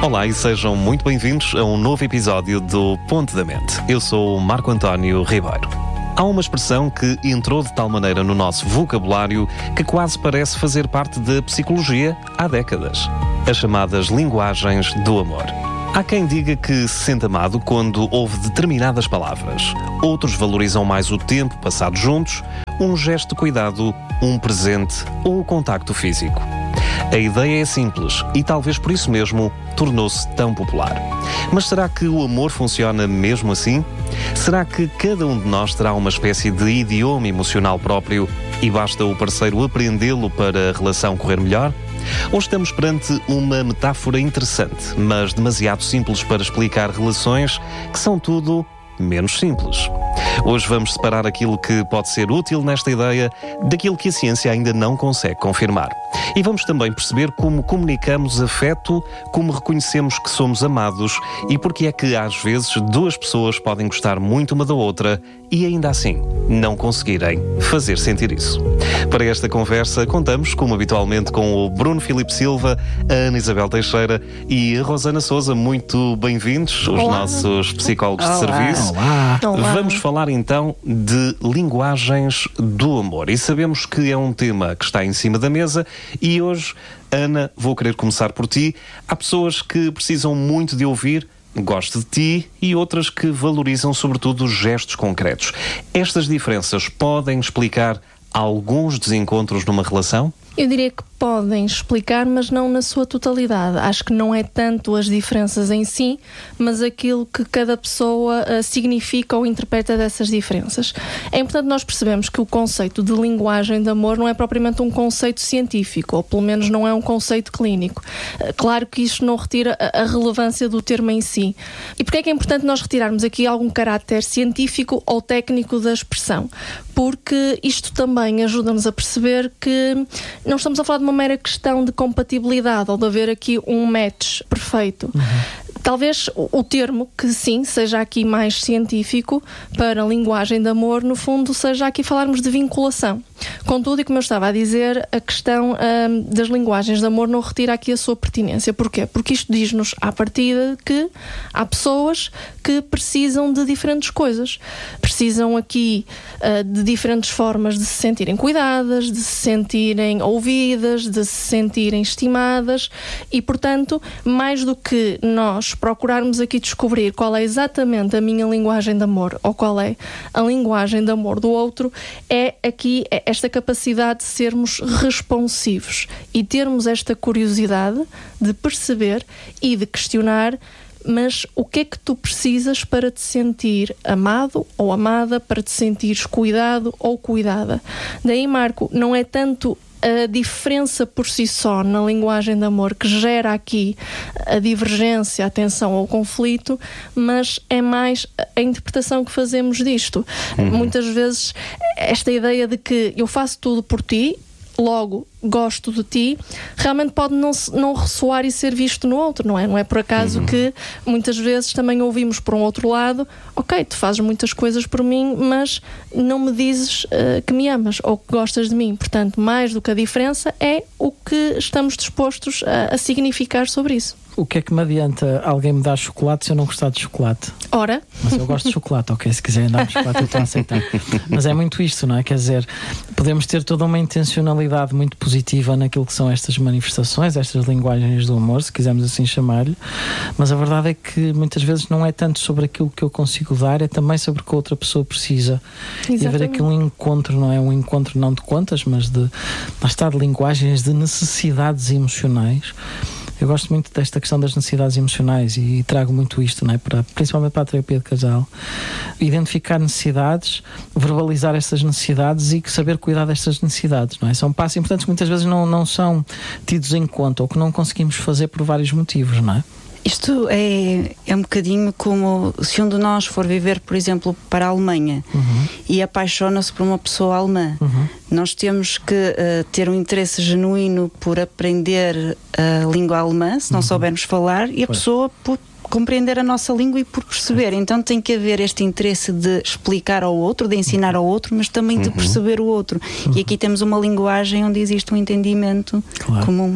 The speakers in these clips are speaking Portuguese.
Olá e sejam muito bem-vindos a um novo episódio do Ponto da Mente. Eu sou o Marco António Ribeiro. Há uma expressão que entrou de tal maneira no nosso vocabulário que quase parece fazer parte da psicologia há décadas. As chamadas linguagens do amor. Há quem diga que se sente amado quando ouve determinadas palavras. Outros valorizam mais o tempo passado juntos, um gesto de cuidado, um presente ou o contacto físico. A ideia é simples e talvez por isso mesmo tornou-se tão popular. Mas será que o amor funciona mesmo assim? Será que cada um de nós terá uma espécie de idioma emocional próprio e basta o parceiro aprendê-lo para a relação correr melhor? Ou estamos perante uma metáfora interessante, mas demasiado simples para explicar relações que são tudo menos simples? Hoje vamos separar aquilo que pode ser útil nesta ideia daquilo que a ciência ainda não consegue confirmar. E vamos também perceber como comunicamos afeto, como reconhecemos que somos amados e porque é que às vezes duas pessoas podem gostar muito uma da outra e ainda assim não conseguirem fazer sentir isso. Para esta conversa contamos, como habitualmente, com o Bruno Filipe Silva, a Ana Isabel Teixeira e a Rosana Sousa. Muito bem-vindos, os nossos psicólogos de serviço. Olá. Vamos falar então de linguagens do amor e sabemos que é um tema que está em cima da mesa e hoje, Ana, vou querer começar por ti. Há pessoas que precisam muito de ouvir gosto de ti e outras que valorizam sobretudo os gestos concretos. Estas diferenças podem explicar alguns desencontros numa relação? Eu diria que podem explicar, mas não na sua totalidade. Acho que não é tanto as diferenças em si, mas aquilo que cada pessoa significa ou interpreta dessas diferenças. É importante nós percebermos que o conceito de linguagem de amor não é propriamente um conceito científico, ou pelo menos não é um conceito clínico. Claro que isto não retira a relevância do termo em si. E porquê é que é importante nós retirarmos aqui algum caráter científico ou técnico da expressão? Porque isto também ajuda-nos a perceber que não estamos a falar de uma mera questão de compatibilidade ou de haver aqui um match perfeito. Talvez o termo, que sim, seja aqui mais científico para a linguagem de amor, no fundo seja aqui falarmos de vinculação. Contudo, e como eu estava a dizer, a questão das linguagens de amor não retira aqui a sua pertinência. Porquê? Porque isto diz-nos à partida que há pessoas que precisam de diferentes coisas. Precisam aqui de diferentes formas de se sentirem cuidadas, de se sentirem ouvidas, de se sentirem estimadas e, portanto, mais do que nós procurarmos aqui descobrir qual é exatamente a minha linguagem de amor ou qual é a linguagem de amor do outro, é aqui esta capacidade de sermos responsivos e termos esta curiosidade de perceber e de questionar, mas o que é que tu precisas para te sentir amado ou amada, para te sentires cuidado ou cuidada? Daí, Marco, não é tanto a diferença por si só na linguagem de amor que gera aqui a divergência, a tensão ou o conflito, mas é mais a interpretação que fazemos disto. Muitas vezes esta ideia de que eu faço tudo por ti, logo gosto de ti, realmente pode não ressoar e ser visto no outro, não é? Não é por acaso que muitas vezes também ouvimos por um outro lado: ok, tu fazes muitas coisas por mim, mas não me dizes que me amas ou que gostas de mim. Portanto, mais do que a diferença é o que estamos dispostos a significar sobre isso. O que é que me adianta alguém me dar chocolate se eu não gostar de chocolate? Ora? Mas eu gosto de chocolate, ok, se quiserem dar-me chocolate eu estou a aceitar. Mas é muito isto, não é? Quer dizer, podemos ter toda uma intencionalidade muito positiva naquilo que são estas manifestações, estas linguagens do amor, se quisermos assim chamar-lhe, mas a verdade é que muitas vezes não é tanto sobre aquilo que eu consigo dar, é também sobre o que a outra pessoa precisa. Exatamente. E haver aqui um encontro, não é? Um encontro não de contas, mas de linguagens de necessidades emocionais. Eu gosto muito desta questão das necessidades emocionais e trago muito isto, não é? Principalmente para a terapia de casal. Identificar necessidades, verbalizar estas necessidades e saber cuidar destas necessidades, não é? São passos importantes que muitas vezes não são tidos em conta ou que não conseguimos fazer por vários motivos, não é? Isto é um bocadinho como se um de nós for viver, por exemplo, para a Alemanha e apaixona-se por uma pessoa alemã. Nós temos que ter um interesse genuíno por aprender a língua alemã, se não soubermos falar, e a pessoa por compreender a nossa língua e por perceber. Então tem que haver este interesse de explicar ao outro, de ensinar ao outro, mas também de perceber o outro. E aqui temos uma linguagem onde existe um entendimento comum, não é?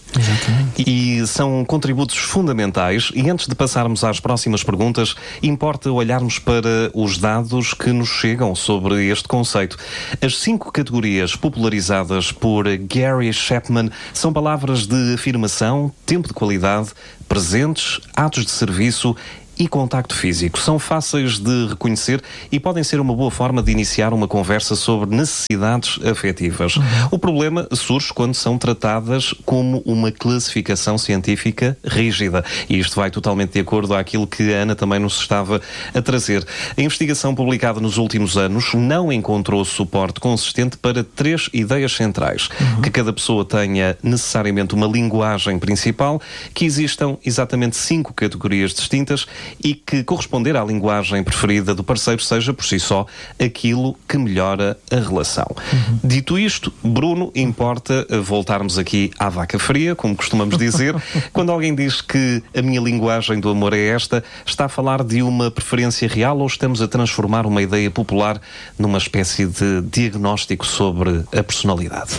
Exatamente. E são contributos fundamentais. E antes de passarmos às próximas perguntas, importa olharmos para os dados que nos chegam sobre este conceito. As 5 categorias popularizadas por Gary Chapman são palavras de afirmação, tempo de qualidade, presentes, atos de serviço e contacto físico. São fáceis de reconhecer e podem ser uma boa forma de iniciar uma conversa sobre necessidades afetivas. O problema surge quando são tratadas como uma classificação científica rígida. E isto vai totalmente de acordo àquilo que a Ana também nos estava a trazer. A investigação publicada nos últimos anos não encontrou suporte consistente para 3 ideias centrais. Que cada pessoa tenha necessariamente uma linguagem principal, que existam exatamente 5 categorias distintas e que corresponder à linguagem preferida do parceiro seja, por si só, aquilo que melhora a relação. Dito isto, Bruno, importa voltarmos aqui à vaca fria, como costumamos dizer. Quando alguém diz que a minha linguagem do amor é esta, está a falar de uma preferência real ou estamos a transformar uma ideia popular numa espécie de diagnóstico sobre a personalidade?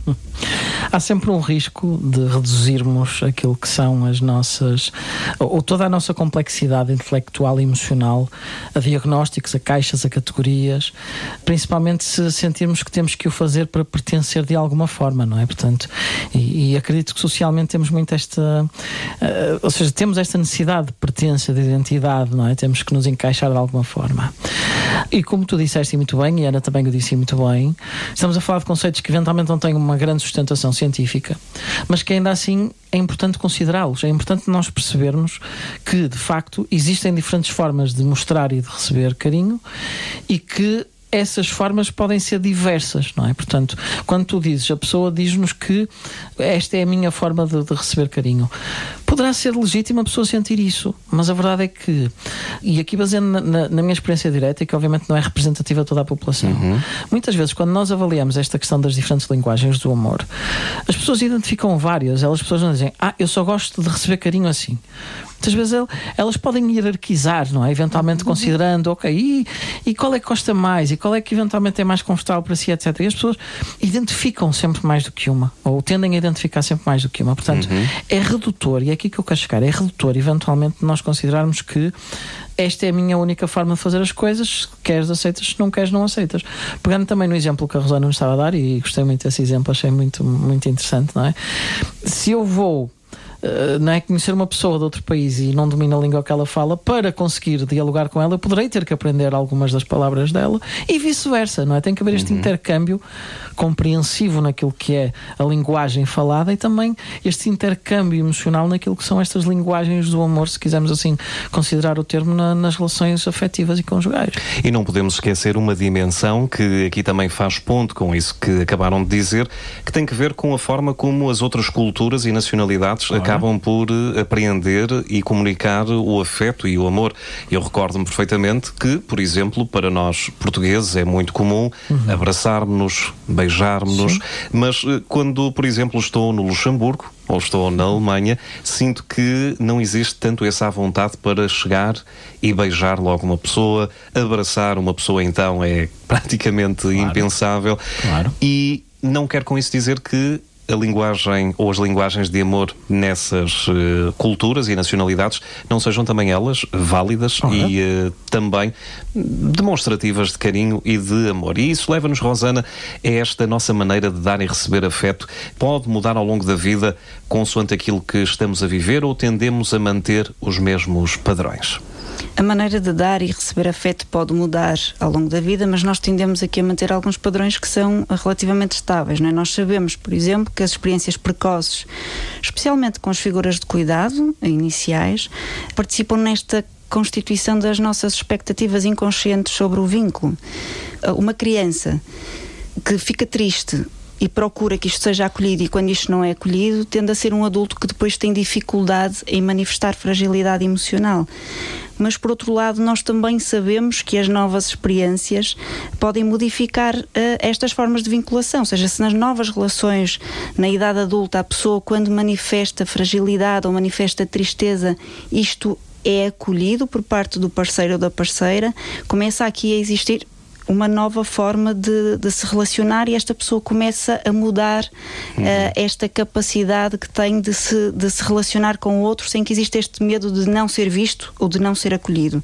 Há sempre um risco de reduzirmos aquilo que são as nossas, ou toda a nossa complexidade intelectual e emocional a diagnósticos, a caixas, a categorias, principalmente se sentirmos que temos que o fazer para pertencer de alguma forma, não é? Portanto, e acredito que socialmente temos muito esta, ou seja, temos esta necessidade de pertença, de identidade, não é? Temos que nos encaixar de alguma forma. E como tu disseste muito bem, e a Ana também o disse muito bem, estamos a falar de conceitos que eventualmente não têm uma grande sustentação científica, mas que ainda assim é importante considerá-los. É importante nós percebermos que, de facto, existem diferentes formas de mostrar e de receber carinho e que essas formas podem ser diversas, não é? Portanto, quando tu dizes, a pessoa diz-nos que esta é a minha forma de receber carinho. Poderá ser legítimo a pessoa sentir isso, mas a verdade é que, e aqui baseando na minha experiência direta, e que obviamente não é representativa de toda a população, muitas vezes quando nós avaliamos esta questão das diferentes linguagens do amor, as pessoas identificam várias, as pessoas não dizem, eu só gosto de receber carinho assim. Muitas vezes elas podem hierarquizar, não é? Eventualmente considerando, ok, e qual é que gosta mais? E qual é que eventualmente é mais confortável para si, etc. E as pessoas identificam sempre mais do que uma, ou tendem a identificar sempre mais do que uma. Portanto, é redutor, e é aqui que eu quero chegar, é redutor, eventualmente, nós considerarmos que esta é a minha única forma de fazer as coisas, se queres aceitas, se não queres não aceitas. Pegando também no exemplo que a Rosana nos estava a dar, e gostei muito desse exemplo, achei muito, muito interessante, não é? Se eu vou não é, conhecer uma pessoa de outro país e não domina a língua que ela fala, para conseguir dialogar com ela eu poderei ter que aprender algumas das palavras dela e vice-versa, não é? Tem que haver este intercâmbio compreensivo naquilo que é a linguagem falada e também este intercâmbio emocional naquilo que são estas linguagens do amor, se quisermos assim considerar o termo, nas relações afetivas e conjugais. E não podemos esquecer uma dimensão que aqui também faz ponto com isso que acabaram de dizer, que tem que ver com a forma como as outras culturas e nacionalidades acabam por apreender e comunicar o afeto e o amor. Eu recordo-me perfeitamente que, por exemplo, para nós portugueses é muito comum abraçarmos-nos, beijarmos-nos, mas quando, por exemplo, estou no Luxemburgo ou estou na Alemanha, sinto que não existe tanto essa vontade para chegar e beijar logo uma pessoa, abraçar uma pessoa então é praticamente impensável. E não quero com isso dizer que a linguagem ou as linguagens de amor nessas culturas e nacionalidades não sejam também elas válidas e também demonstrativas de carinho e de amor. E isso leva-nos, Rosana, a esta nossa maneira de dar e receber afeto. Pode mudar ao longo da vida consoante aquilo que estamos a viver ou tendemos a manter os mesmos padrões? A maneira de dar e receber afeto pode mudar ao longo da vida, mas nós tendemos aqui a manter alguns padrões que são relativamente estáveis, não é? Nós sabemos, por exemplo, que as experiências precoces, especialmente com as figuras de cuidado iniciais, participam nesta constituição das nossas expectativas inconscientes sobre o vínculo. Uma criança que fica triste e procura que isto seja acolhido, e quando isto não é acolhido, tende a ser um adulto que depois tem dificuldade em manifestar fragilidade emocional. Mas, por outro lado, nós também sabemos que as novas experiências podem modificar estas formas de vinculação. Ou seja, se nas novas relações, na idade adulta, a pessoa, quando manifesta fragilidade ou manifesta tristeza, isto é acolhido por parte do parceiro ou da parceira, começa aqui a existir uma nova forma de se relacionar, e esta pessoa começa a mudar esta capacidade que tem de se relacionar com o outro sem que exista este medo de não ser visto ou de não ser acolhido.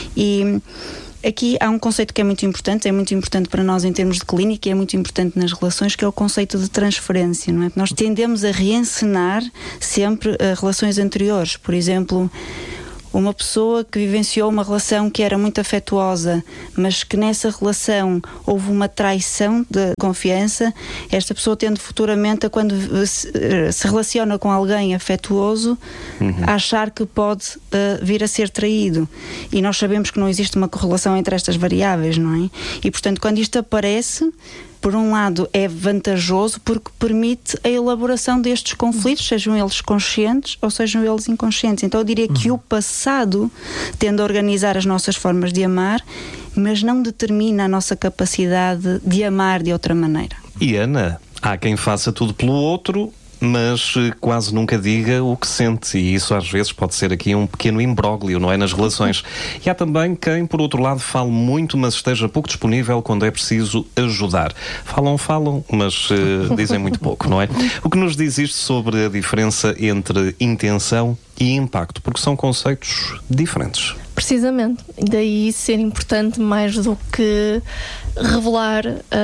E aqui há um conceito que é muito importante para nós em termos de clínica, e é muito importante nas relações, que é o conceito de transferência, não é? Nós tendemos a reencenar sempre relações anteriores. Por exemplo, uma pessoa que vivenciou uma relação que era muito afetuosa, mas que nessa relação houve uma traição de confiança, esta pessoa tende futuramente a, quando se relaciona com alguém afetuoso, a achar que pode vir a ser traído. E nós sabemos que não existe uma correlação entre estas variáveis, não é? E portanto, quando isto aparece, por um lado é vantajoso porque permite a elaboração destes conflitos, sejam eles conscientes ou sejam eles inconscientes. Então eu diria que o passado tende a organizar as nossas formas de amar, mas não determina a nossa capacidade de amar de outra maneira. E Ana, há quem faça tudo pelo outro, mas quase nunca diga o que sente, e isso às vezes pode ser aqui um pequeno imbróglio, não é, nas relações. E há também quem, por outro lado, fale muito, mas esteja pouco disponível quando é preciso ajudar. Falam, mas dizem muito pouco, não é? O que nos diz isto sobre a diferença entre intenção e impacto? Porque são conceitos diferentes. Precisamente. Daí ser importante, mais do que revelar,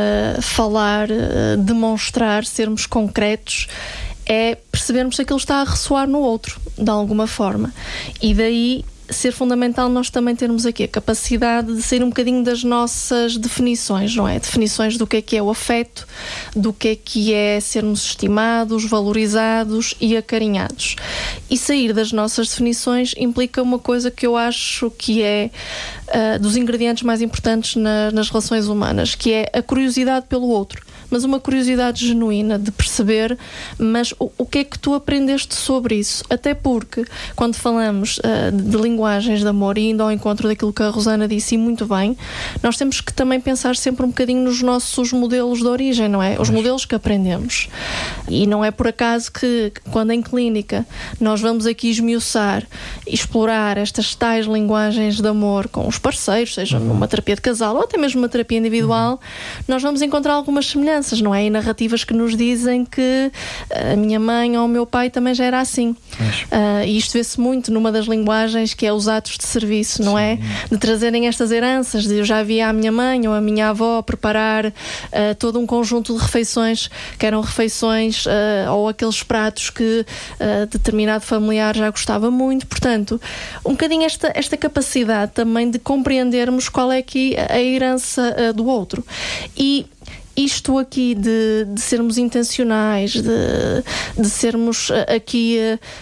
falar, demonstrar, sermos concretos, é percebermos se aquilo está a ressoar no outro, de alguma forma. E daí ser fundamental nós também termos aqui a capacidade de sair um bocadinho das nossas definições, não é? Definições do que é o afeto, do que é sermos estimados, valorizados e acarinhados. E sair das nossas definições implica uma coisa que eu acho que é dos ingredientes mais importantes nas relações humanas, que é a curiosidade pelo outro. Mas uma curiosidade genuína de perceber, mas o que é que tu aprendeste sobre isso? Até porque, quando falamos de linguagens de amor, e indo ao encontro daquilo que a Rosana disse, e muito bem, nós temos que também pensar sempre um bocadinho nos nossos modelos de origem, não é? Os modelos que aprendemos. E não é por acaso que, quando em clínica nós vamos aqui esmiuçar, explorar estas tais linguagens de amor com os parceiros, seja numa terapia de casal ou até mesmo uma terapia individual, nós vamos encontrar algumas semelhanças, não é? E narrativas que nos dizem que a minha mãe ou o meu pai também já era assim. E isto vê-se muito numa das linguagens, que é os atos de serviço, não é? De trazerem estas heranças, de eu já via a minha mãe ou a minha avó preparar todo um conjunto de refeições, que eram refeições ou aqueles pratos que determinado familiar já gostava muito. Portanto, um bocadinho esta capacidade também de compreendermos qual é aqui a herança do outro. E isto aqui de sermos intencionais, de sermos aqui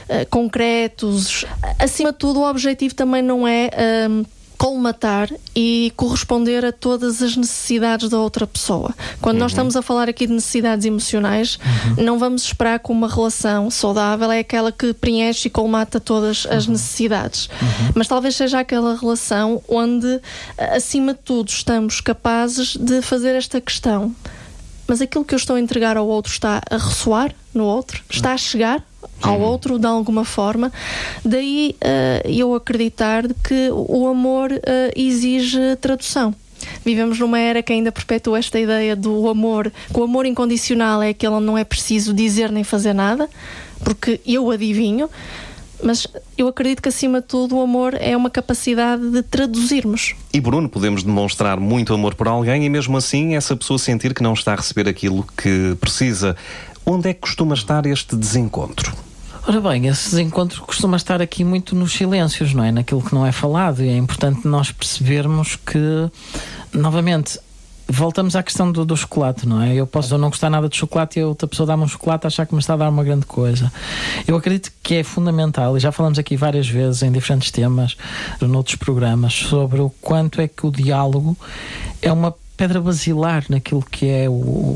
concretos, acima de tudo o objetivo também não é colmatar e corresponder a todas as necessidades da outra pessoa. Quando nós estamos a falar aqui de necessidades emocionais, não vamos esperar que uma relação saudável é aquela que preenche e colmata todas as necessidades. Mas talvez seja aquela relação onde, acima de tudo, estamos capazes de fazer esta questão: mas aquilo que eu estou a entregar ao outro está a ressoar no outro? Está a chegar ao outro de alguma forma? Daí eu acreditar que o amor exige tradução. Vivemos numa era que ainda perpetua esta ideia do amor, que o amor incondicional é aquele onde não é preciso dizer nem fazer nada, porque eu adivinho. Mas eu acredito que, acima de tudo, o amor é uma capacidade de traduzirmos. E, Bruno, podemos demonstrar muito amor por alguém e, mesmo assim, essa pessoa sentir que não está a receber aquilo que precisa. Onde é que costuma estar este desencontro? Ora bem, esse desencontro costuma estar aqui muito nos silêncios, não é? Naquilo que não é falado. E é importante nós percebermos que, novamente, voltamos à questão do chocolate, não é? Eu posso não gostar nada de chocolate e a outra pessoa dá-me um chocolate a achar que me está a dar uma grande coisa. Eu acredito que é fundamental, e já falamos aqui várias vezes em diferentes temas, noutros programas, sobre o quanto é que o diálogo é uma pedra basilar naquilo que é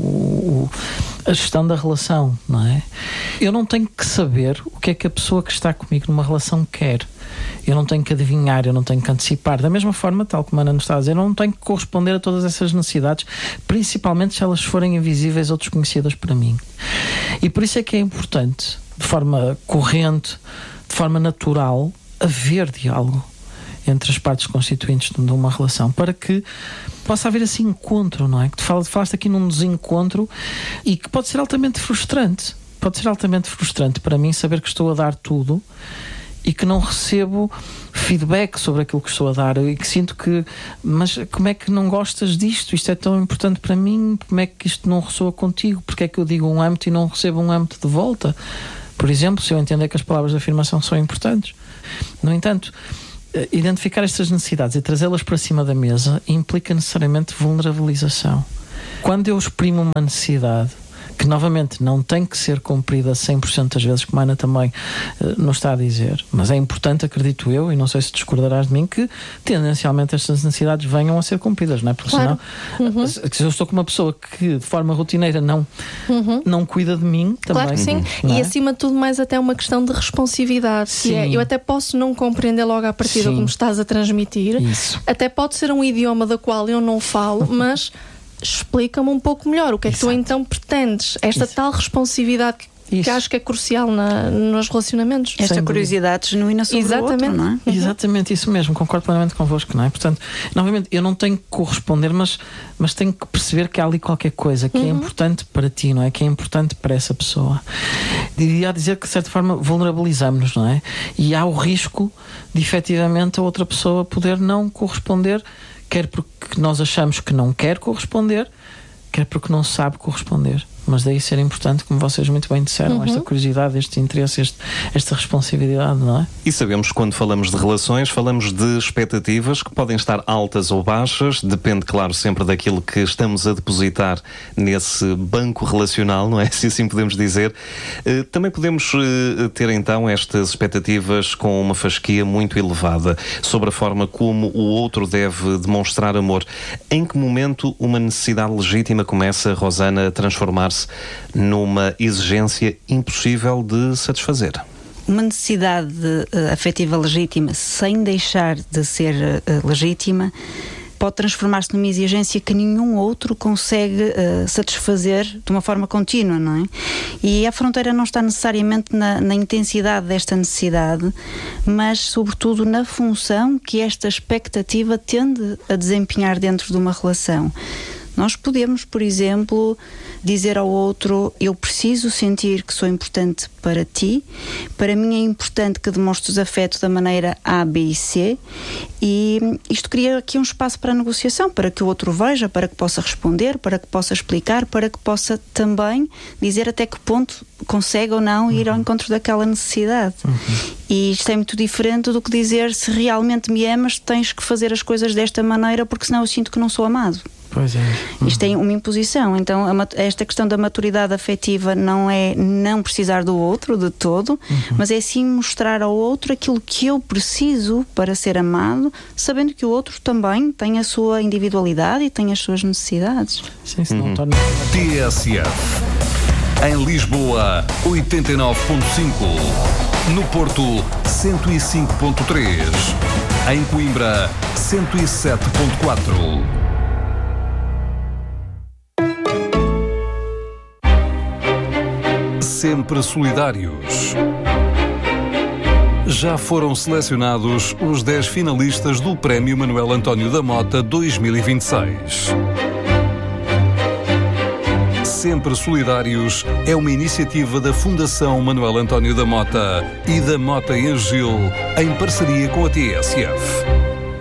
a gestão da relação, não é? Eu não tenho que saber o que é que a pessoa que está comigo numa relação quer. Eu não tenho que adivinhar, eu não tenho que antecipar. Da mesma forma, tal como a Ana nos está a dizer, eu não tenho que corresponder a todas essas necessidades, principalmente se elas forem invisíveis ou desconhecidas para mim. E por isso é que é importante, de forma corrente, de forma natural, haver diálogo. entre as partes constituintes de uma relação, para que possa haver esse encontro, não é? Que tu falaste aqui num desencontro e que pode ser altamente frustrante. Pode ser altamente frustrante para mim saber que estou a dar tudo e que não recebo feedback sobre aquilo que estou a dar e que sinto que, mas como é que não gostas disto? Isto é tão importante para mim, como é que isto não ressoa contigo? Porque é que eu digo um âmbito e não recebo um âmbito de volta? Por exemplo, se eu entender que as palavras de afirmação são importantes. No entanto, identificar estas necessidades e trazê-las para cima da mesa implica necessariamente vulnerabilização. Quando eu exprimo uma necessidade que novamente não tem que ser cumprida 100% das vezes, como a Ana também nos está a dizer, mas é importante, acredito eu, e não sei se discordarás de mim, que tendencialmente estas necessidades venham a ser cumpridas, não é? Porque claro. Senão, se eu estou com uma pessoa que de forma rotineira não cuida de mim, também. Claro que sim, e acima de tudo mais até uma questão de responsividade, que é, eu até posso não compreender logo à partida como estás a transmitir, até pode ser um idioma da qual eu não falo, mas explica-me um pouco melhor o que é que tu então pretendes, esta tal responsividade que acho que é crucial nos relacionamentos. Esta curiosidade genuína sobre o outro, não é? Exatamente, isso mesmo, concordo plenamente convosco, não é? Portanto, novamente, eu não tenho que corresponder, mas tenho que perceber que há ali qualquer coisa que é importante para ti, não é? Que é importante para essa pessoa. Diria a dizer que, de certa forma, vulnerabilizamos-nos, não é? E há o risco de, efetivamente, a outra pessoa poder não corresponder, quer porque nós achamos que não quer corresponder, quer porque não sabe corresponder. Mas daí ser importante, como vocês muito bem disseram, esta curiosidade, este interesse, esta responsabilidade, não é? E sabemos que quando falamos de relações, falamos de expectativas que podem estar altas ou baixas, depende, claro, sempre daquilo que estamos a depositar nesse banco relacional, não é? Se assim podemos dizer. Também podemos ter então estas expectativas com uma fasquia muito elevada sobre a forma como o outro deve demonstrar amor. Em que momento uma necessidade legítima começa, Rosana, a transformar-se numa exigência impossível de satisfazer? Uma necessidade afetiva legítima, sem deixar de ser legítima, pode transformar-se numa exigência que nenhum outro consegue satisfazer de uma forma contínua, não é? E a fronteira não está necessariamente na intensidade desta necessidade, mas sobretudo na função que esta expectativa tende a desempenhar dentro de uma relação. Nós podemos, por exemplo, dizer ao outro: eu preciso sentir que sou importante para ti, para mim é importante que demonstres afeto da maneira A, B e C, e isto cria aqui um espaço para a negociação, para que o outro veja, para que possa responder, para que possa explicar, para que possa também dizer até que ponto consegue ou não ir ao encontro daquela necessidade. E isto é muito diferente do que dizer: se realmente me amas, tens que fazer as coisas desta maneira, porque senão eu sinto que não sou amado. Pois é. Isto é uma imposição. Então esta questão da maturidade afetiva não é não precisar do outro de todo, mas é sim mostrar ao outro aquilo que eu preciso para ser amado, sabendo que o outro também tem a sua individualidade e tem as suas necessidades. Sim, se não torna... TSF em Lisboa 89.5, no Porto 105.3, em Coimbra 107.4. Sempre solidários. Já foram selecionados os 10 finalistas do Prémio Manuel António da Mota 2026. Sempre Solidários é uma iniciativa da Fundação Manuel António da Mota e da Mota e Gil, em parceria com a TSF.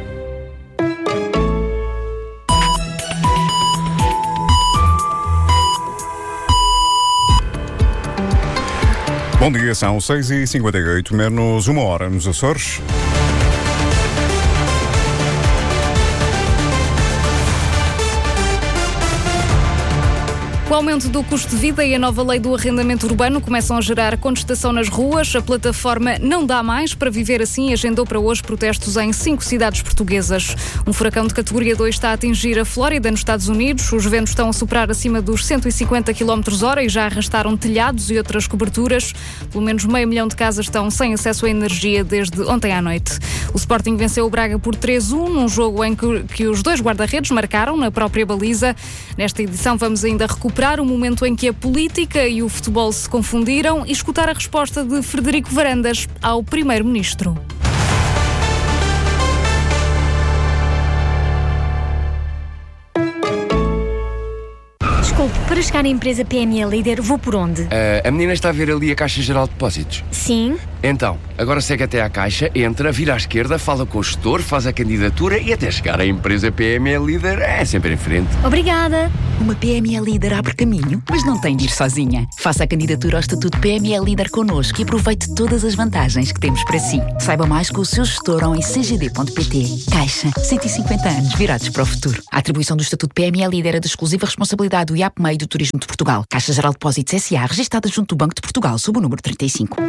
Bom dia, são 6h58, menos uma hora nos Açores. O aumento do custo de vida e a nova lei do arrendamento urbano começam a gerar contestação nas ruas. A plataforma Não Dá Mais para Viver Assim agendou para hoje protestos em 5 cidades portuguesas. Um furacão de categoria 2 está a atingir a Flórida, nos Estados Unidos. Os ventos estão a soprar acima dos 150 km/h e já arrastaram telhados e outras coberturas. Pelo menos 500 mil de casas estão sem acesso à energia desde ontem à noite. O Sporting venceu o Braga por 3-1, num jogo em que os dois guarda-redes marcaram na própria baliza. Nesta edição vamos ainda recuperar o momento em que a política e o futebol se confundiram e escutar a resposta de Frederico Varandas ao Primeiro-Ministro. Para chegar à empresa PME Líder, vou por onde? A menina está a ver ali a Caixa Geral de Depósitos. Sim. Então, agora segue até à Caixa, entra, vira à esquerda, fala com o gestor, faz a candidatura e até chegar à empresa PME Líder é sempre em frente. Obrigada. Uma PME Líder abre caminho, mas não tem de ir sozinha. Faça a candidatura ao Estatuto PME Líder connosco e aproveite todas as vantagens que temos para si. Saiba mais com o seu gestor ou em cgd.pt. Caixa, 150 anos virados para o futuro. A atribuição do Estatuto PME Líder é de exclusiva responsabilidade do IAPMEI do Turismo de Portugal. Caixa Geral de Depósitos S.A., registada junto do Banco de Portugal, sob o número 35.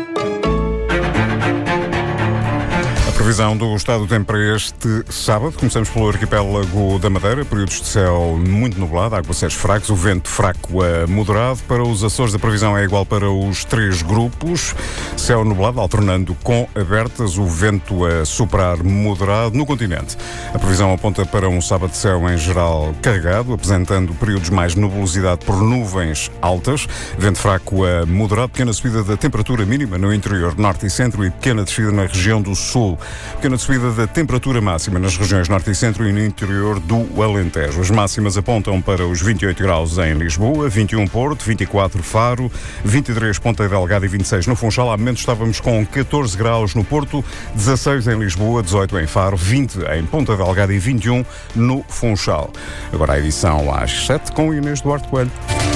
A previsão do estado do tempo para este sábado. Começamos pelo arquipélago da Madeira, períodos de céu muito nublado, aguaceiros fracos, o vento fraco a moderado. Para os Açores a previsão é igual para os 3 grupos, céu nublado alternando com abertas, o vento a soprar moderado. No continente a previsão aponta para um sábado de céu em geral carregado, apresentando períodos mais nubosidade por nuvens altas, vento fraco a moderado, pequena subida da temperatura mínima no interior norte e centro e pequena descida na região do sul. Pequena subida da temperatura máxima nas regiões norte e centro e no interior do Alentejo. As máximas apontam para os 28 graus em Lisboa, 21 Porto, 24 Faro, 23 Ponta Delgada e 26 no Funchal. Há momentos estávamos com 14 graus no Porto, 16 em Lisboa, 18 em Faro, 20 em Ponta Delgada e 21 no Funchal. Agora a edição às 7 com Inês Duarte Coelho.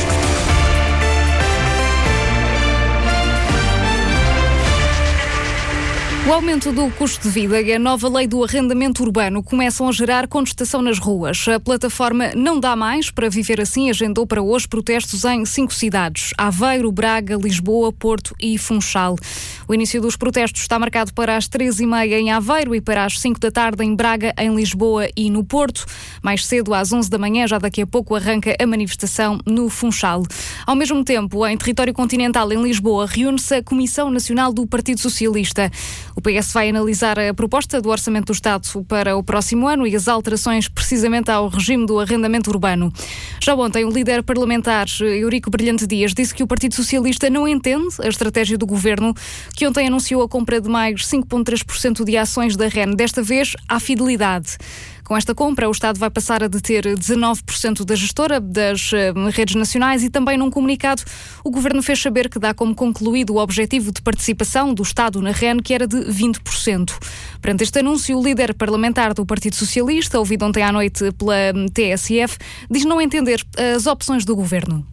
O aumento do custo de vida e a nova lei do arrendamento urbano começam a gerar contestação nas ruas. A plataforma Não Dá Mais para Viver Assim agendou para hoje protestos em 5 cidades: Aveiro, Braga, Lisboa, Porto e Funchal. O início dos protestos está marcado para as 3h30 em Aveiro e para as 5 da tarde em Braga, em Lisboa e no Porto. Mais cedo, às 11 da manhã, já daqui a pouco, arranca a manifestação no Funchal. Ao mesmo tempo, em território continental, em Lisboa, reúne-se a Comissão Nacional do Partido Socialista. O PS vai analisar a proposta do Orçamento do Estado para o próximo ano e as alterações precisamente ao regime do arrendamento urbano. Já ontem, o líder parlamentar Eurico Brilhante Dias disse que o Partido Socialista não entende a estratégia do governo, que ontem anunciou a compra de mais 5,3% de ações da REN, desta vez à Fidelidade. Com esta compra, o Estado vai passar a deter 19% da gestora das redes nacionais e também num comunicado o Governo fez saber que dá como concluído o objetivo de participação do Estado na REN, que era de 20%. Perante este anúncio, o líder parlamentar do Partido Socialista, ouvido ontem à noite pela TSF, diz não entender as opções do Governo.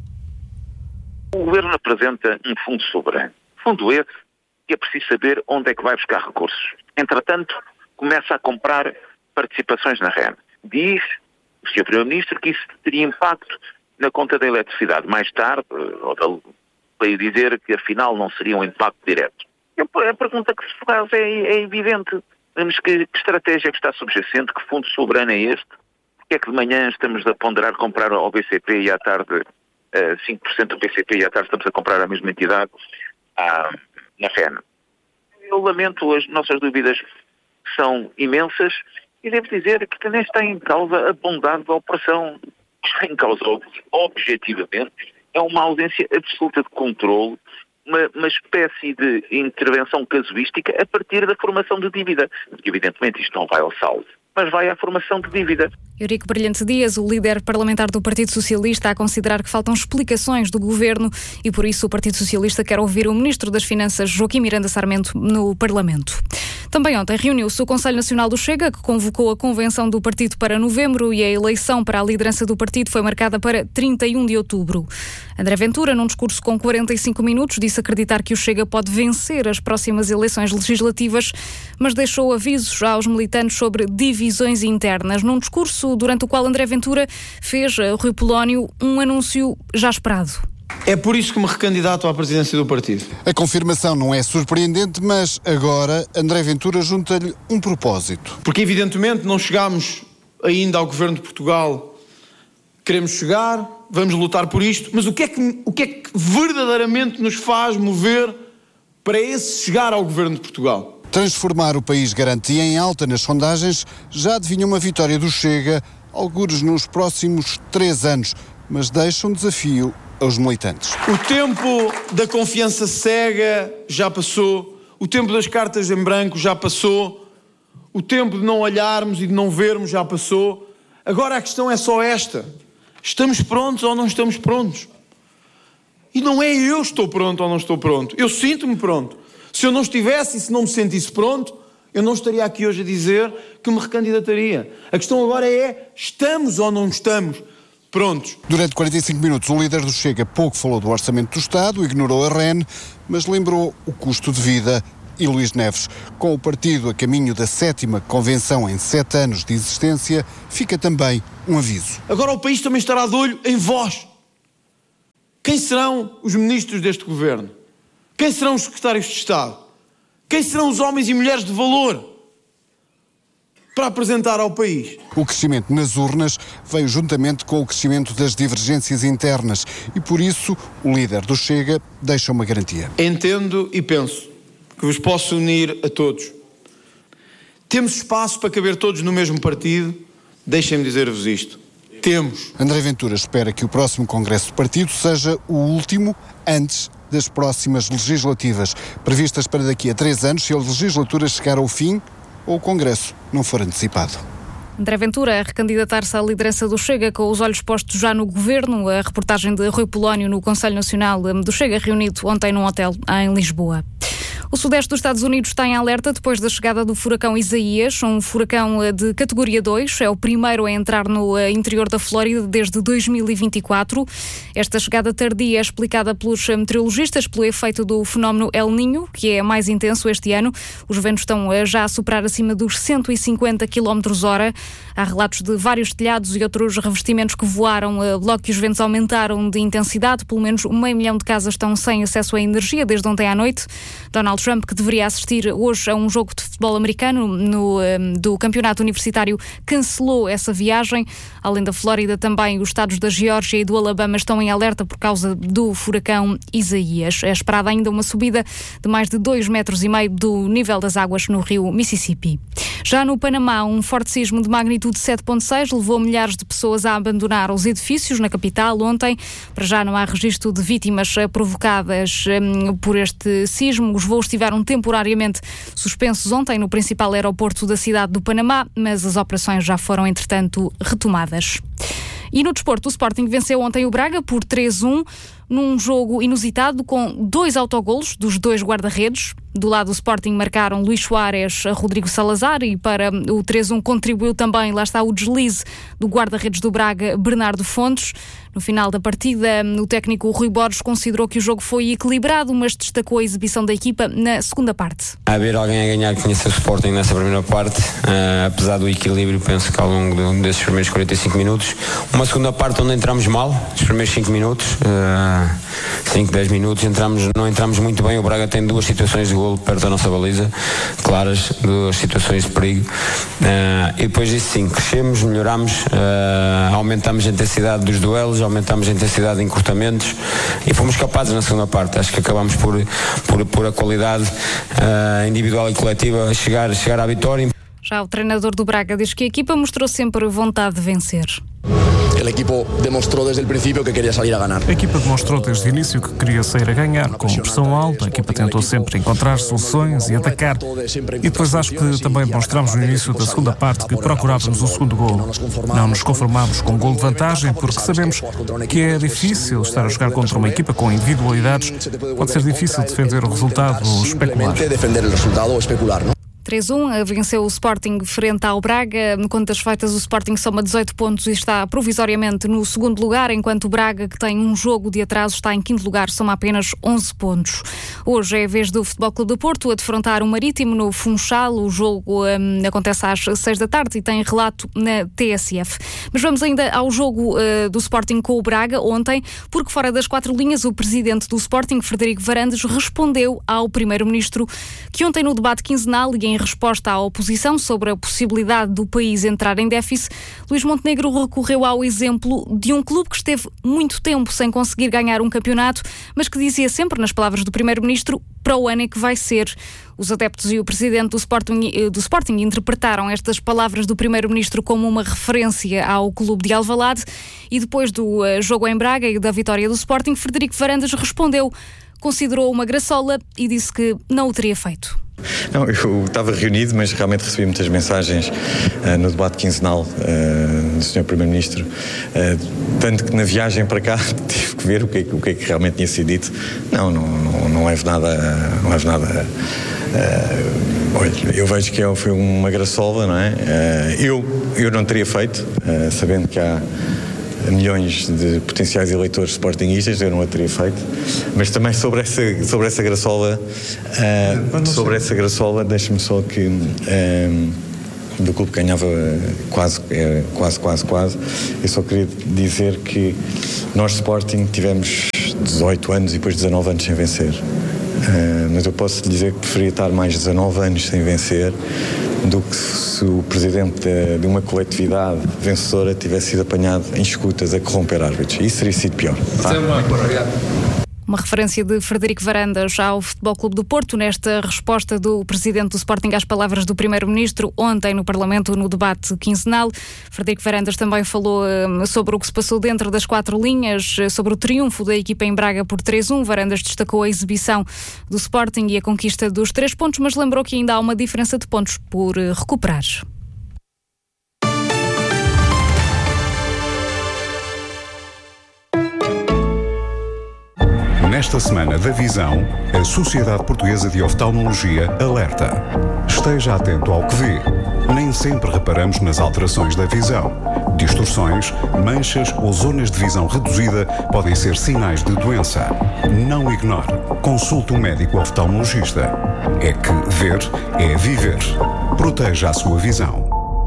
O Governo apresenta um fundo soberano. Fundo esse que é preciso saber onde é que vai buscar recursos. Entretanto, começa a comprar participações na REN. Diz o Sr. Primeiro-Ministro que isso teria impacto na conta da eletricidade. Mais tarde, veio dizer que afinal não seria um impacto direto. A pergunta que se faz é evidente. Mas que estratégia que está subjacente? Que fundo soberano é este? Porque é que de manhã estamos a ponderar comprar ao BCP e à tarde 5% do BCP e à tarde estamos a comprar à mesma entidade na REN? Eu lamento, as nossas dúvidas são imensas. E devo dizer que também está em causa a bondade da operação. Está em causa, objetivamente, é uma ausência absoluta de controle, uma espécie de intervenção casuística a partir da formação de dívida. Porque, evidentemente, isto não vai ao saldo, mas vai à formação de dívida. Eurico Brilhante Dias, o líder parlamentar do Partido Socialista, a considerar que faltam explicações do Governo e, por isso, o Partido Socialista quer ouvir o Ministro das Finanças, Joaquim Miranda Sarmento, no Parlamento. Também ontem reuniu-se o Conselho Nacional do Chega, que convocou a convenção do partido para novembro e a eleição para a liderança do partido foi marcada para 31 de outubro. André Ventura, num discurso com 45 minutos, disse acreditar que o Chega pode vencer as próximas eleições legislativas, mas deixou avisos aos militantes sobre divisões internas. Num discurso durante o qual André Ventura fez, Rui Polónio, um anúncio já esperado. É por isso que me recandidato à presidência do partido. A confirmação não é surpreendente, mas agora André Ventura junta-lhe um propósito. Porque evidentemente não chegámos ainda ao Governo de Portugal. Queremos chegar, vamos lutar por isto, mas o que é que verdadeiramente nos faz mover para esse chegar ao Governo de Portugal? Transformar o país garante em alta nas sondagens, já adivinha uma vitória do Chega, algures nos próximos 3 anos, mas deixa um desafio aos militantes. O tempo da confiança cega já passou, o tempo das cartas em branco já passou, o tempo de não olharmos e de não vermos já passou. Agora a questão é só esta, Estamos prontos ou não estamos prontos? E não é eu estou pronto ou não estou pronto. Eu sinto-me pronto. Se eu não estivesse e se não me sentisse pronto, eu não estaria aqui hoje a dizer que me recandidataria. A questão agora é, estamos ou não estamos prontos? Durante 45 minutos, o líder do Chega pouco falou do orçamento do Estado, ignorou a REN, mas lembrou o custo de vida. E Luís Neves, com o partido a caminho da 7ª convenção em 7 anos de existência, fica também um aviso. Agora o país também estará de olho em vós. Quem serão os ministros deste governo? Quem serão os secretários de Estado? Quem serão os homens e mulheres de valor para apresentar ao país? O crescimento nas urnas veio juntamente com o crescimento das divergências internas e, por isso, o líder do Chega deixa uma garantia. Entendo e penso que vos posso unir a todos. Temos espaço para caber todos no mesmo partido? Deixem-me dizer-vos isto. Temos. André Ventura espera que o próximo congresso do partido seja o último antes das próximas legislativas, previstas para daqui a 3 anos, se a legislatura chegar ao fim ou o congresso não for antecipado. André Ventura a recandidatar-se à liderança do Chega com os olhos postos já no governo. A reportagem de Rui Polónio no Conselho Nacional do Chega, reunido ontem num hotel em Lisboa. O sudeste dos Estados Unidos está em alerta depois da chegada do furacão Isaías, um furacão de categoria 2, é o primeiro a entrar no interior da Flórida desde 2024. Esta chegada tardia é explicada pelos meteorologistas pelo efeito do fenómeno El Niño, que é mais intenso este ano. Os ventos estão já a superar acima dos 150 km/h. Há relatos de vários telhados e outros revestimentos que voaram logo que os ventos aumentaram de intensidade. Pelo menos 500 mil de casas estão sem acesso à energia desde ontem à noite. Donald Trump, que deveria assistir hoje a um jogo de futebol americano do campeonato universitário, cancelou essa viagem. Além da Flórida, também os estados da Geórgia e do Alabama estão em alerta por causa do furacão Isaías. É esperada ainda uma subida de mais de 2,5 metros do nível das águas no rio Mississippi. Já no Panamá, um forte sismo de magnitude 7.6 levou milhares de pessoas a abandonar os edifícios na capital ontem. Para já não há registro de vítimas provocadas por este sismo. Os voos estiveram temporariamente suspensos ontem no principal aeroporto da cidade do Panamá, mas as operações já foram, entretanto, retomadas. E no desporto, o Sporting venceu ontem o Braga por 3-1, num jogo inusitado com 2 autogolos dos 2 guarda-redes. Do lado do Sporting marcaram Luís Soares, Rodrigo Salazar, e para o 3-1 contribuiu também, lá está, o deslize do guarda-redes do Braga, Bernardo Fontes. No final da partida, o técnico Rui Borges considerou que o jogo foi equilibrado, mas destacou a exibição da equipa na segunda parte. Haver alguém a ganhar que conhece o Sporting nessa primeira parte, apesar do equilíbrio, penso que ao longo desses primeiros 45 minutos. Uma segunda parte onde entramos mal, os primeiros 5 minutos, 5, 10 minutos, não entramos muito bem. O Braga tem 2 situações de golo perto da nossa baliza, claras, 2 situações de perigo. E depois disso sim, crescemos, melhoramos, aumentamos a intensidade dos duelos, aumentamos a intensidade de encurtamentos e fomos capazes na segunda parte. Acho que acabamos por a qualidade individual e coletiva chegar à vitória. Já o treinador do Braga diz que a equipa mostrou sempre vontade de vencer. O equipo demonstrou desde o princípio que queria sair a ganhar. A equipa demonstrou desde o início que queria sair a ganhar, com pressão alta. A equipa tentou sempre encontrar soluções e atacar. E depois acho que também demonstramos no início da segunda parte que procurávamos o segundo golo. Não nos conformámos com um golo de vantagem, porque sabemos que é difícil estar a jogar contra uma equipa com individualidades. Pode ser difícil defender o resultado ou especular. 3-1, venceu o Sporting frente ao Braga. No contas feitas, o Sporting soma 18 pontos e está provisoriamente no segundo lugar, enquanto o Braga, que tem um jogo de atraso, está em quinto lugar, soma apenas 11 pontos. Hoje é a vez do Futebol Clube do Porto a defrontar o Marítimo no Funchal. O jogo acontece às 6 da tarde e tem relato na TSF. Mas vamos ainda ao jogo do Sporting com o Braga ontem, porque fora das 4 linhas, o presidente do Sporting, Frederico Varandas, respondeu ao primeiro-ministro que ontem no debate quinzenal e em resposta à oposição sobre a possibilidade do país entrar em déficit, Luís Montenegro recorreu ao exemplo de um clube que esteve muito tempo sem conseguir ganhar um campeonato, mas que dizia sempre, nas palavras do primeiro-ministro, para o ano é que vai ser. Os adeptos e o presidente do Sporting interpretaram estas palavras do primeiro-ministro como uma referência ao clube de Alvalade, e depois do jogo em Braga e da vitória do Sporting, Frederico Varandas respondeu, considerou uma graçola e disse que não o teria feito. Não, eu estava reunido, mas realmente recebi muitas mensagens no debate quinzenal do Sr. Primeiro-Ministro, tanto que na viagem para cá tive que ver o que é que realmente tinha sido dito. Não houve nada. Olha, eu vejo que foi uma graçola, não é? Eu não teria feito, sabendo que há milhões de potenciais eleitores sportinguistas, eu não a teria feito, mas também sobre essa graçola, deixa-me só que do clube que ganhava quase, eu só queria dizer que nós Sporting tivemos 18 anos e depois 19 anos sem vencer, mas eu posso dizer que preferia estar mais 19 anos sem vencer do que se o presidente de uma coletividade vencedora tivesse sido apanhado em escutas a corromper árbitros. Isso teria sido pior. Uma referência de Frederico Varandas ao Futebol Clube do Porto, nesta resposta do presidente do Sporting às palavras do primeiro-ministro ontem no Parlamento, no debate quinzenal. Frederico Varandas também falou sobre o que se passou dentro das 4 linhas, sobre o triunfo da equipa em Braga por 3-1. Varandas destacou a exibição do Sporting e a conquista dos 3 pontos, mas lembrou que ainda há uma diferença de pontos por recuperar. Nesta semana da Visão, a Sociedade Portuguesa de Oftalmologia alerta. Esteja atento ao que vê. Nem sempre reparamos nas alterações da visão. Distorções, manchas ou zonas de visão reduzida podem ser sinais de doença. Não ignore. Consulte um médico oftalmologista. É que ver é viver. Proteja a sua visão.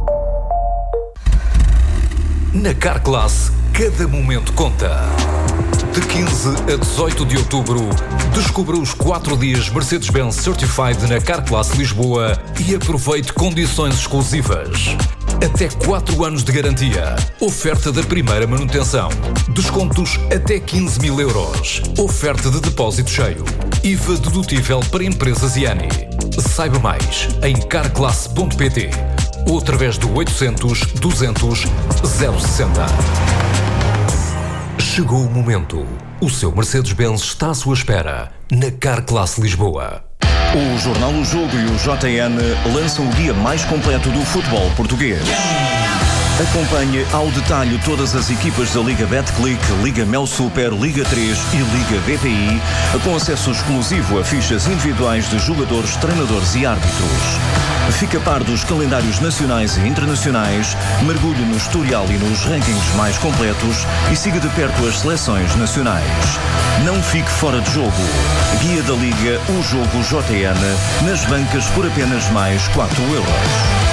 Na Carclass, cada momento conta. De 15 a 18 de outubro, descubra os 4 dias Mercedes-Benz Certified na Carclass Lisboa e aproveite condições exclusivas. Até 4 anos de garantia. Oferta da primeira manutenção. Descontos até 15.000 euros. Oferta de depósito cheio. IVA dedutível para empresas IANI. Saiba mais em carclass.pt ou através do 800 200 060. Chegou o momento. O seu Mercedes-Benz está à sua espera na Carclass Lisboa. O Jornal O Jogo e o JN lançam o guia mais completo do futebol português. Acompanhe ao detalhe todas as equipas da Liga Betclic, Liga Mel Super, Liga 3 e Liga BPI, com acesso exclusivo a fichas individuais de jogadores, treinadores e árbitros. Fique a par dos calendários nacionais e internacionais, mergulhe no historial e nos rankings mais completos e siga de perto as seleções nacionais. Não fique fora de jogo. Guia da Liga, o Jogo JN, nas bancas por apenas mais 4 euros.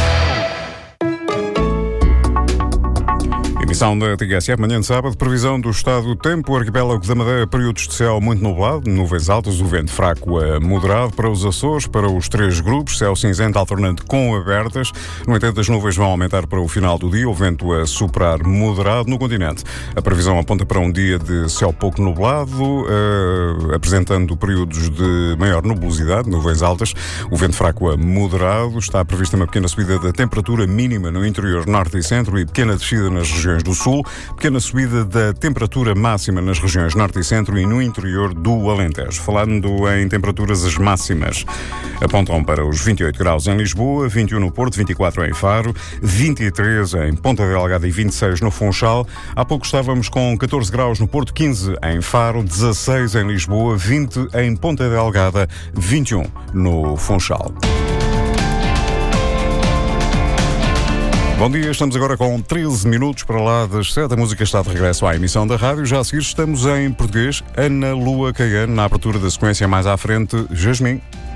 Emissão da TSF, manhã de sábado, previsão do estado do tempo, o arquipélago da Madeira, períodos de céu muito nublado, nuvens altas, o vento fraco a moderado para os Açores, para os 3 grupos, céu cinzento alternante com abertas. No entanto, as nuvens vão aumentar para o final do dia, o vento a soprar moderado no continente. A previsão aponta para um dia de céu pouco nublado, apresentando períodos de maior nubosidade, nuvens altas, o vento fraco a moderado. Está prevista uma pequena subida da temperatura mínima no interior norte e centro e pequena descida nas regiões do sul, pequena subida da temperatura máxima nas regiões norte e centro e no interior do Alentejo. Falando em temperaturas, as máximas apontam para os 28 graus em Lisboa, 21 no Porto, 24 em Faro, 23 em Ponta Delgada e 26 no Funchal. Há pouco estávamos com 14 graus no Porto, 15 em Faro, 16 em Lisboa, 20 em Ponta Delgada, 21 no Funchal. Bom dia, estamos agora com 13 minutos para lá das 7. A música está de regresso à emissão da rádio. Já a seguir estamos em português. Ana Lua Caiano, na abertura da sequência mais à frente, Jasmine.